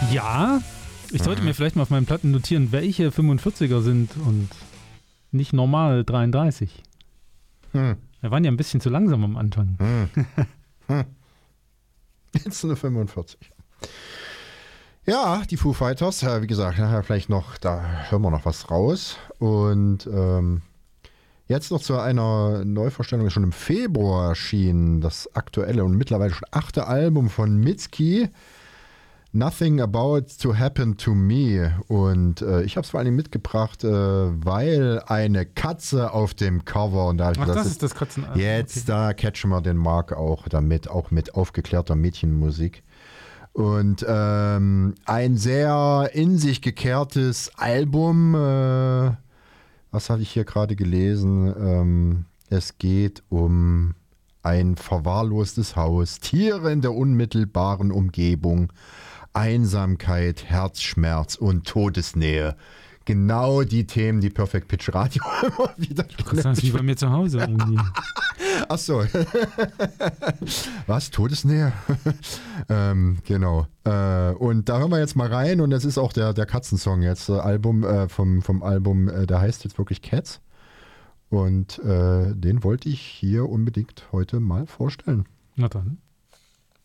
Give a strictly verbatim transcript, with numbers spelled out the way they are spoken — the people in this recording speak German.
Ja, ich sollte Mhm. mir vielleicht mal auf meinen Platten notieren, welche fünfundvierziger sind und nicht normal dreiunddreißig. Hm. Wir waren ja ein bisschen zu langsam am Anfang. Hm. Hm. Jetzt eine fünfundvierzig. Ja, die Foo Fighters, äh, wie gesagt, nachher vielleicht noch, da hören wir noch was raus. Und ähm, jetzt noch zu einer Neuvorstellung, schon im Februar erschien das aktuelle und mittlerweile schon achte Album von Mitski, Nothing About to Happen to Me. Und äh, ich habe es vor allem mitgebracht, äh, weil eine Katze auf dem Cover, und da Ach, das, ist das Katzenalbum. jetzt, Okay. da catchen wir den Mark auch damit, auch mit aufgeklärter Mädchenmusik. Und ähm, ein sehr in sich gekehrtes Album, äh, was habe ich hier gerade gelesen? Ähm, es geht um ein verwahrlostes Haus, Tiere in der unmittelbaren Umgebung, Einsamkeit, Herzschmerz und Todesnähe. Genau die Themen, die Perfect Pitch Radio immer wieder Das ist wie bei mir zu Hause irgendwie. Ach so. Was? Todesnähe? ähm, genau. Äh, und da hören wir jetzt mal rein, und das ist auch der, der Katzensong jetzt, äh, Album äh, vom, vom Album, äh, der heißt jetzt wirklich Cats. Und äh, den wollte ich hier unbedingt heute mal vorstellen. Na dann.